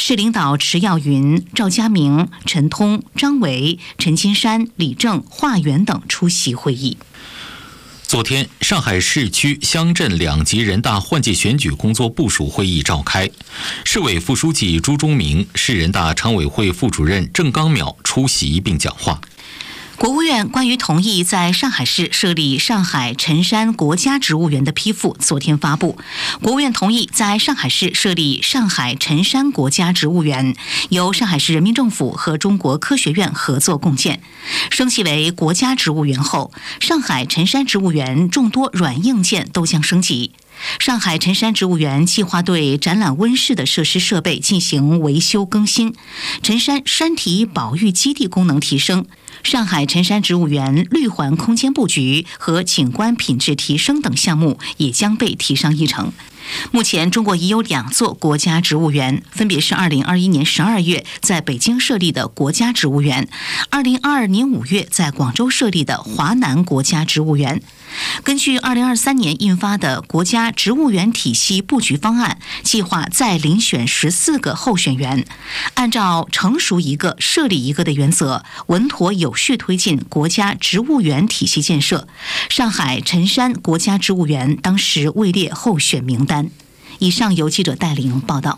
市领导迟耀云、赵家明、陈通、张伟、陈金山、李正、华元等出席会议。 昨天，上海市区乡镇两级人大换届选举工作部署会议召开，市委副书记朱忠明、市人大常委会副主任郑刚淼出席并讲话。 国务院关于同意在上海市设立上海辰山国家植物园的批复昨天发布。国务院同意在上海市设立上海辰山国家植物园，由上海市人民政府和中国科学院合作共建。升级为国家植物园后，上海辰山植物园众多软硬件都将升级。上海辰山植物园计划对展览温室的设施设备进行维修更新，辰山山体保育基地功能提升，上海辰山植物园绿环空间布局和景观品质提升等项目也将被提上议程。目前，中国已有2座国家植物园，分别是2021年12月在北京设立的国家植物园，2022年5月在广州设立的华南国家植物园。根据2023年印发的国家植物园体系布局方案，计划再遴选14个候选园，按照成熟一个设立一个的原则，稳妥有序推进国家植物园体系建设。上海辰山国家植物园当时位列候选名单。以上由记者戴玲报道。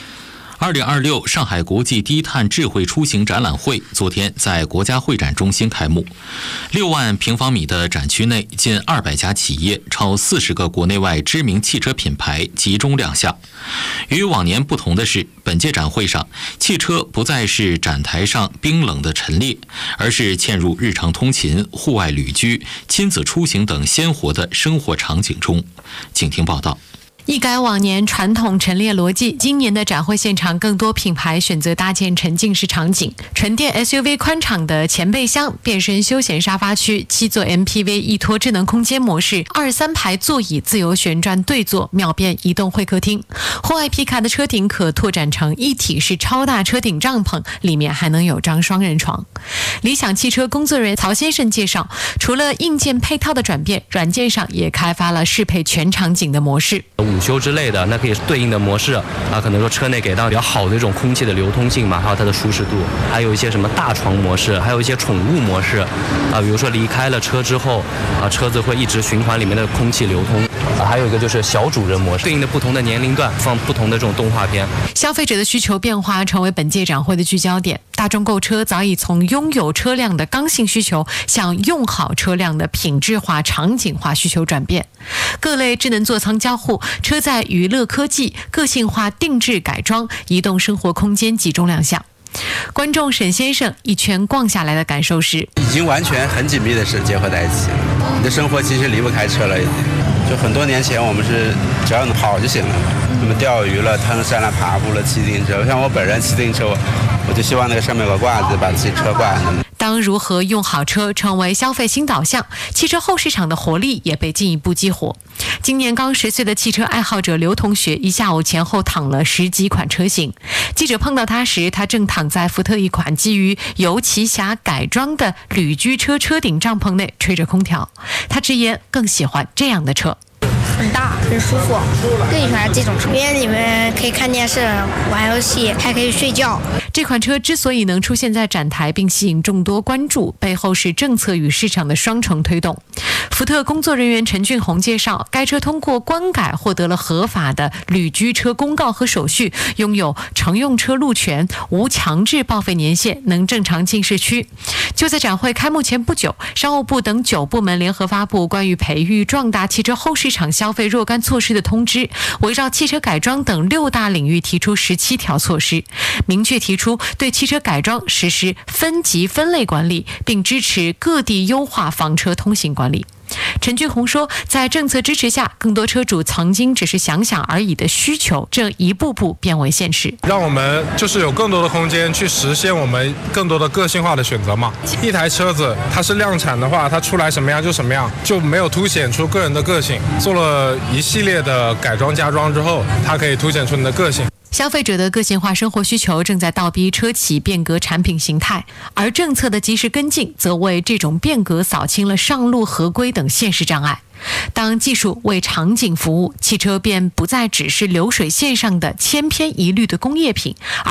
2026上海国际低碳智慧出行展览会昨天在国家会展中心开幕。6万平方米的展区内，近200家企业、超40个国内外知名汽车品牌集中亮相。与往年不同的是，本届展会上，汽车不再是展台上冰冷的陈列，而是嵌入日常通勤、户外旅居、亲子出行等鲜活的生活场景中。请听报道。 一改往年传统陈列逻辑，今年的展会现场更多品牌选择搭建沉浸式场景，纯电 SUV 宽敞的前备箱、变身休闲沙发区、7座 MPV 一拖智能空间模式、23排座椅自由旋转对坐，秒变移动会客厅。户外皮卡的车顶可拓展成一体式超大车顶帐篷，里面还能有张双人床。理想汽车工作人员曹先生介绍，除了硬件配套的转变，软件上也开发了适配全场景的模式。 午休之类的，那可以对应的模式可能说车内给到比较好的一种空气的流通性嘛，还有它的舒适度，还有一些什么大床模式，还有一些宠物模式比如说离开了车之后车子会一直循环里面的空气流通还有一个就是小主人模式，对应的不同的年龄段放不同的这种动画片。 消费者的需求变化成为本届展会的聚焦点。大众购车早已从拥有车辆的刚性需求向用好车辆的品质化、场景化需求转变。各类智能座舱交互、车载娱乐科技、个性化定制改装、移动生活空间集中亮相。观众沈先生一圈逛下来的感受是， 已经完全很紧密的是结合在一起了。你的生活其实离不开车了，已经。就很多年前我们是只要能跑就行了，什么钓鱼了、登山了、爬步了、骑自行车。像我本人骑自行车，我就希望那个上面有个挂子，把自己车挂上。 当如何用好车成为消费新导向，汽车后市场的活力也被进一步激活。今年刚10岁的汽车爱好者刘同学一下午前后躺了10几款车型。记者碰到他时，他正躺在福特一款基于游骑侠改装的旅居车车顶帐篷内吹着空调。他直言更喜欢这样的车， 很大很舒服，更喜欢这种车，因为里面可以看电视、玩游戏，还可以睡觉。 这款车之所以能出现在展台并吸引众多关注，背后是政策与市场的双重推动。福特工作人员陈俊宏介绍，该车通过官改获得了合法的旅居车公告和手续，拥有乘用车路权，无强制报废年限，能正常进市区。就在展会开幕前不久，商务部等9部门联合发布关于培育壮大汽车后市场消费若干措施的通知，围绕汽车改装等6大领域提出17条措施，明确提出对汽车改装实施分级分类管理，并支持各地优化房车通行管理。陈俊宏说，在政策支持下，更多车主曾经只是想想而已的需求，这一步步变为现实， 让我们就是有更多的空间去实现我们更多的个性化的选择嘛。一台车子它是量产的话，它出来什么样就什么样，就没有凸显出个人的个性。做了一系列的改装加装之后，它可以凸显出你的个性。 消费者的个性化生活需求正在倒逼车企变革产品形态，而政策的及时跟进则为这种变革扫清了上路合规等现实障碍。当技术为场景服务，汽车便不再只是流水线上的千篇一律的工业品，